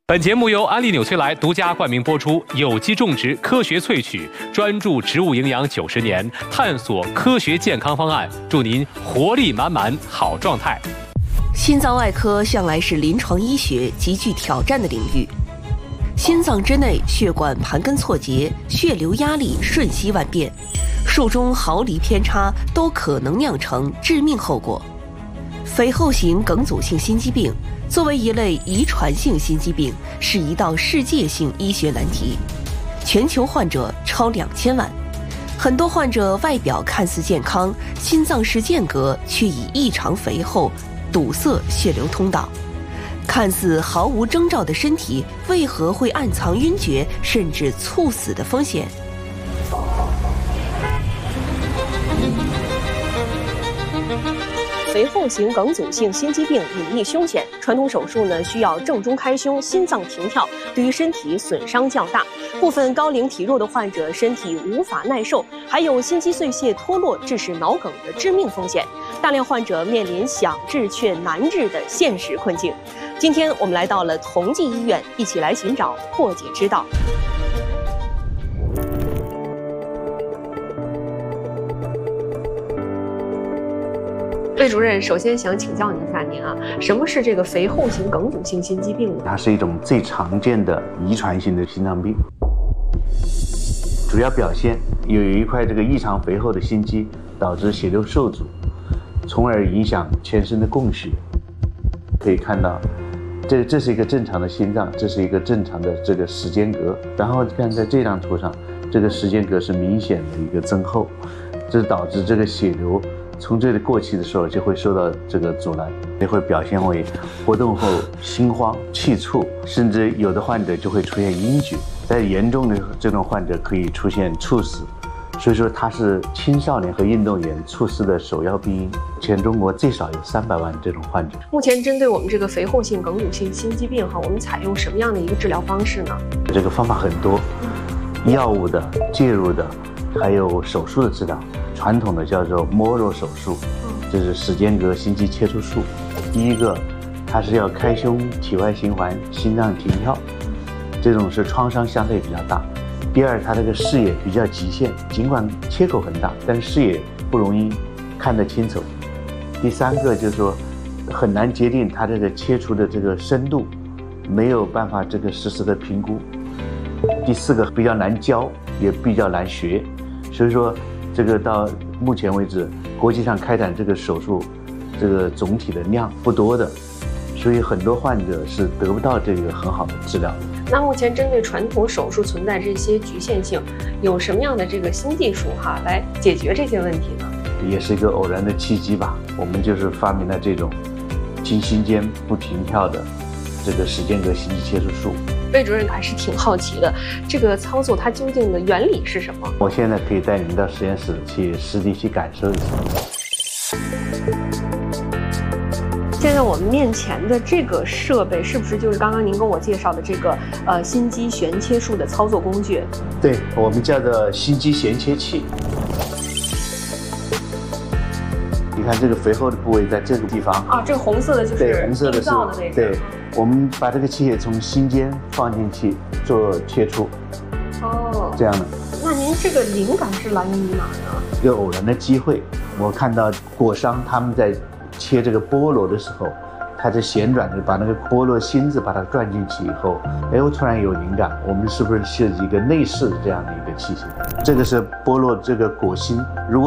本节目由安利纽崔莱独家冠名播出，有机种植，科学萃取，专注植物营养90年，探索科学健康方案，祝您活力满满，好状态。 心脏外科向来是临床医学极具挑战的领域。心脏之内血管盘根错节，血流压力瞬息万变，术中毫厘偏差都可能酿成致命后果。肥厚型梗阻性心肌病作为一类遗传性心肌病，是一道世界性医学难题，全球患者超2000万。很多患者外表看似健康，心脏室间隔却已异常肥厚，堵塞血流通道。看似毫无征兆的身体，为何会暗藏晕厥甚至猝死的风险？ 肥厚型梗阻性心肌病隐匿凶险，传统手术呢需要正中开胸，心脏停跳，对于身体损伤较大。部分高龄体弱的患者身体无法耐受，还有心肌碎屑脱落致使脑梗的致命风险。大量患者面临想治却难治的现实困境。今天我们来到了同济医院，一起来寻找破解之道。魏主任，首先想请教一下您啊，什么是这个肥厚型梗阻性心肌病呢？ 它是一种最常见的遗传性的心脏病，主要表现有一块这个异常肥厚的心肌，导致血流受阻，从而影响全身的供血。可以看到，这是一个正常的心脏，这是一个正常的这个时间隔。然后看在这张图上，这个时间隔是明显的一个增厚，这导致这个血流从这里过去的时候就会受到这个阻拦，也会表现为活动后心慌、气促，甚至有的患者就会出现晕厥。在严重的这种患者可以出现猝死。所以说它是青少年和运动员猝死的首要病因，全中国最少有300万这种患者。 目前针对我们这个肥厚性梗阻性心肌病哈，我们采用什么样的一个治疗方式呢？ 这个方法很多，药物的、介入的，还有手术的治疗。传统的叫做莫若手术，就是室间隔心肌切除术。第一个，它是要开胸、体外循环、心脏停跳，这种是创伤相对比较大。第二，它这个视野比较极限，尽管切口很大，但是视野不容易看得清楚。第三个就是说，很难界定它这个切除的这个深度，没有办法这个实时的评估。第四个比较难教，也比较难学，所以说这个到目前为止，国际上开展这个手术，这个总体的量不多的，所以很多患者是得不到这个很好的治疗。 那目前针对传统手术存在这些局限性，有什么样的这个新技术哈来解决这些问题呢？ 也是一个偶然的契机吧，我们就是发明了这种经心间不停跳的这个室间隔心肌切除术。 魏主任还是挺好奇的，这个操作它究竟的原理是什么？ 我现在可以带你们到实验室去实地去感受一下。 现在我们面前的这个设备，是不是就是刚刚您跟我介绍的这个心肌旋切术的操作工具？ 对，我们叫做心肌旋切器。你看这个肥厚的部位在这个地方啊，这个红色的就是红色的是那个。 对，我们把这个器械从心间放进去做切除。 哦， 这样的。 那您这个灵感是来源于哪呢？ 一个偶然的机会，我看到果商他们在切这个菠萝的时候，它在旋转着把那个菠萝芯子把它转进去以后，哎，我突然有灵感，我们是不是设计一个内视这样的一个器械？这个是菠萝这个果芯，如果